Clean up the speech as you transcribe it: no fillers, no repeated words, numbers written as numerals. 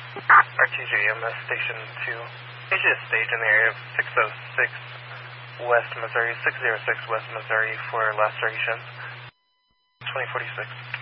RTJMS Station 2. Need you to stage in the area of 606 West Missouri, 606 West Missouri for lacerations. 2046.